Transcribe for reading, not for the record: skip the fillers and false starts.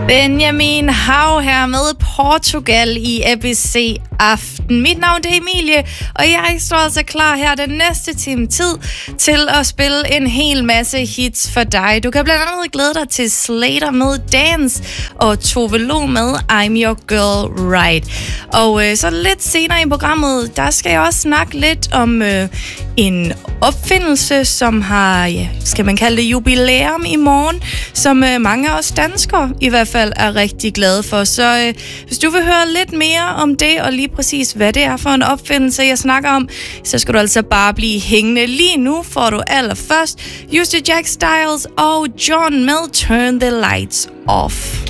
Benjamin Hav her med Portugal i ABC Aften. Mit navn er Emilie, og jeg står altså klar her den næste time tid til at spille en hel masse hits for dig. Du kan blandt andet glæde dig til Slater med Dance og Tove Lo med I'm Your Girl Right. Og så lidt senere i programmet, der skal jeg også snakke lidt om en opfindelse, som har, skal man kalde det, jubilæum i morgen, som mange af os danskere i hvert fald er rigtig glade for. Så hvis du vil høre lidt mere om det, og lige præcis hvad det er for en opfindelse, jeg snakker om, så skal du altså bare blive hængende. Lige nu får du allerførst Justin Jack Styles og John med Turn the Lights Off.